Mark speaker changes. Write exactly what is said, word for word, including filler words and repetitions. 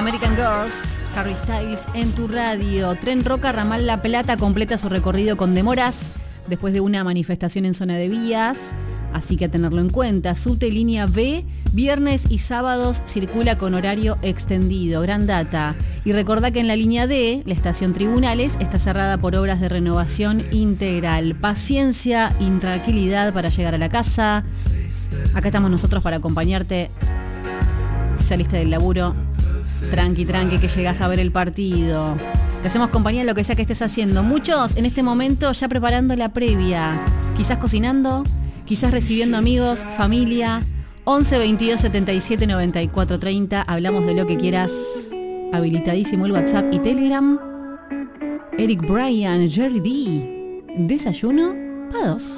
Speaker 1: American Girls, Harry Styles en tu radio. Tren Roca Ramal La Plata completa su recorrido con demoras después de una manifestación en zona de vías, así que a tenerlo en cuenta. Subte línea B, viernes y sábados circula con horario extendido, gran data. Y recordá que en la línea D, la estación Tribunales, está cerrada por obras de renovación integral. Paciencia, intranquilidad para llegar a la casa. Acá estamos nosotros para acompañarte. Si saliste del laburo, tranqui, tranqui, que llegás a ver el partido. Te hacemos compañía en lo que sea que estés haciendo. Muchos en este momento ya preparando la previa. Quizás cocinando, quizás recibiendo amigos, familia. once veintidós setenta y siete noventa y cuatro treinta. Hablamos de lo que quieras. Habilitadísimo el WhatsApp y Telegram. Eric Bryan, Jerry D. Desayuno para dos.